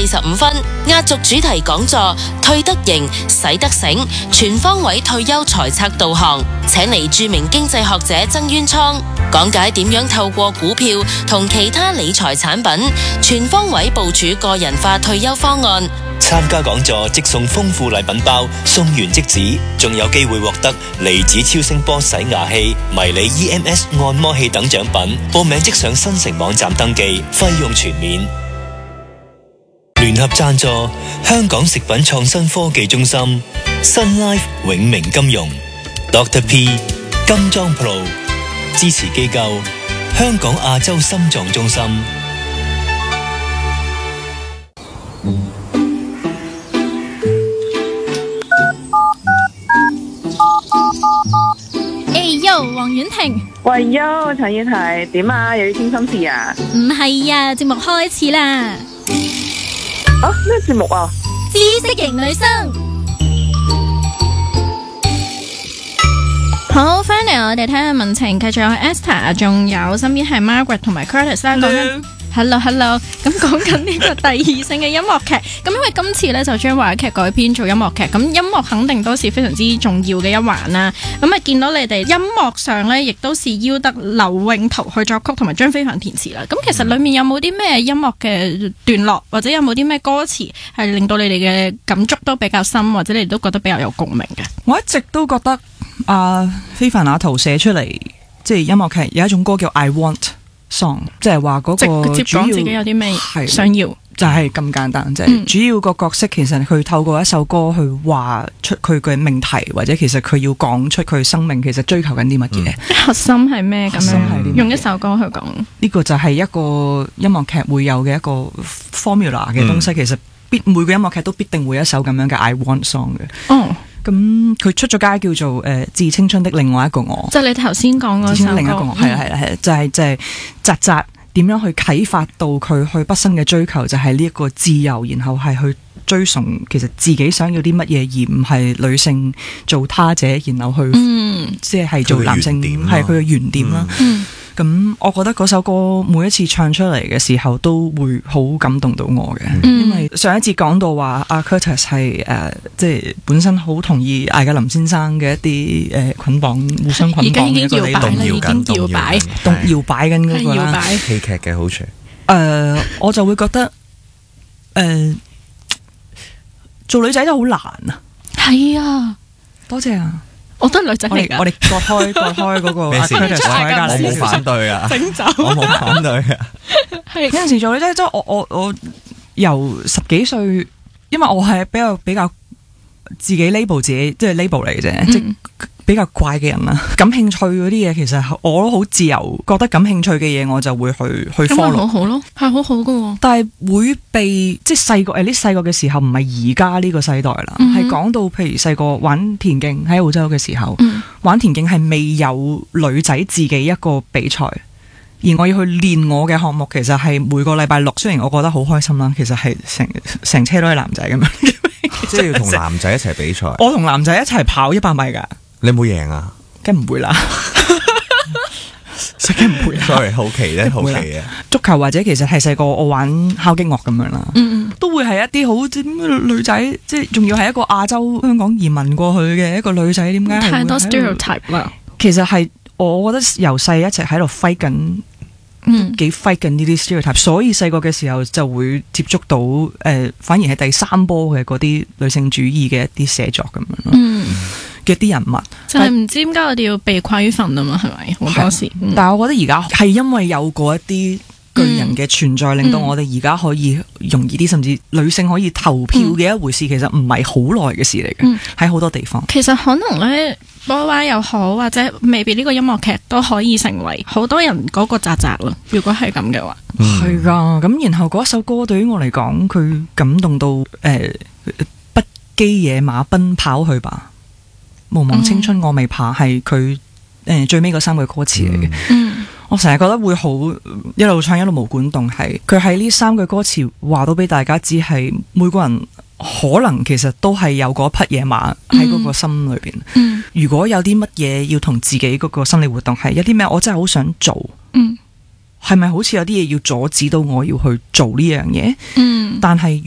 45分，壓軸主題講座退得型使得醒，全方位退休財策導航，請嚟著名經濟學者曾淵滄講解點樣透過股票同其他理財產品全方位部署個人化退休方案。 參加講座即送豐富禮品包，送完即止，仲有機會獲得離子超聲波洗牙器、迷你 EMS 按摩器等獎品。報名即上新城網站登記，費用全免。聯合贊助香港食品創新科技中心、Sun Life 永明金融、Dr. P 金裝 Pro 支持機構香港亞洲心臟中心。 黃婉婷， 喂喲，陳婉婷，點啊？又要傾心事啊？ 唔係啊，節目開始啦。 啊，咩節目啊？ 知識型女生，好，翻嚟我哋睇下民情，繼續有 Esther， 仲有身邊係 Margaret 同埋 Curtis 啦。講緊 Hello， 咁講緊呢個第二性嘅音樂劇，咁因為今次咧就將話劇改編做音樂劇，咁音樂肯定都是非常之重要嘅一環啦。咁啊見到你哋音樂上咧，亦都是邀得劉永圖去作曲，同埋張飛帆填詞啦。咁其實裡面有冇啲咩音樂嘅段落，或者有冇啲咩歌詞係令到你哋嘅感觸都比較深，或者你哋都覺得比較有共鳴嘅？ 我一直都覺得飛帆阿圖寫出嚟，即係音樂劇有一種歌叫 I Want Song， 即係話嗰個直接講自己有啲咩想要， 就係咁簡單。即係主要個角色其實佢透過一首歌去話出佢嘅命題，或者其實佢要講出佢生命其實追求緊啲乜嘢。 核心係咩咁樣？用一首歌去講，呢個就係一個音樂劇會有嘅一個 formula 嘅東西。其實每個音樂劇都必定會有一首咁樣嘅 I Want Song 嘅。哦。咁佢出咗街叫做致青春的另外一個我， 即係你頭先講嗰首歌， 另一個我係就係扎扎點樣去啟發到佢去畢生嘅追求，就係呢一個自由，然後係去追崇其實自己想要啲乜嘢，而唔係女性做他者，然後去即係做男性係佢嘅原點啦。咁我覺得嗰首歌每一次唱出嚟嘅時候都會好感動到我嘅，因為上一節講到話阿 Curtis 係即係本身好同意艾格林先生嘅一啲捆綁互相捆綁嘅一個理論， 已經搖擺緊嗰個啦， 戲劇嘅好處。 我就會覺得做女仔都好難啊。 係啊， 多謝啊。 我都係女仔嚟㗎， 我哋割開嗰個。 咩事？我冇反對啊， 整走， 我冇反對啊。 係有陣時做女仔，即係我由10幾歲，因為我係比較自己 label 自己，即係 label 嚟嘅啫，即係比較怪嘅人啦。感興趣嗰啲嘢，其實我都好自由，覺得感興趣嘅嘢，我就會去 follow。咁好好咯，係好好㗎。 但係會被即係細個嘅時候，唔係而家呢個世代啦，係講到譬如細個玩田徑喺澳洲嘅時候，玩田徑係未有女仔自己一個比賽，而我要去練我嘅項目，其實係每個禮拜六，雖然我覺得好開心啦，其實係成車都係男仔咁樣。 即係要同男仔一齊比賽， 我同男仔一齊跑100米噶， 你有冇贏啊？ 梗唔會啦，梗唔會啦。 Sorry， 好奇啫，好奇嘅。 足球或者其實係細個我玩敲擊樂咁樣啦，都會係一啲好女仔，即係仲要係一個亞洲香港移民過去嘅一個女仔，點解太多 stereotype 啦？ 其實係我覺得由細一直喺度 fight 緊。幾 fight 緊呢啲 stereotype， 所以細個嘅時候就會接觸到反而係第3波嘅嗰啲女性主義嘅一啲寫作咁樣咯，嘅啲人物就係唔知點解我哋要被規訓啊嘛，係咪好多時？ 但係我覺得而家係因為有過一啲巨人嘅存在，令到我哋而家可以容易啲，甚至女性可以投票嘅一回事，其實唔係好耐嘅事嚟嘅，喺好多地方。 其實可能咧。波娃又好，或者未必呢個音樂劇都可以成為好多人嗰個扎扎咯。如果係咁嘅話， 係噶。咁然後嗰首歌對於我嚟講，佢感動到不羈野馬奔跑去吧，無望青春我未怕，係佢最尾嗰3句歌詞嚟嘅。我成日覺得會好一路唱一路毛管動，係佢喺呢3句歌詞話到俾大家知，係每個人。可能其實都係有嗰匹野馬喺嗰個心裏邊。如果有啲乜嘢要同自己嗰個心理活動係有啲咩，我真係好想做。係咪好似有啲嘢要阻止到我要去做呢樣嘢？但係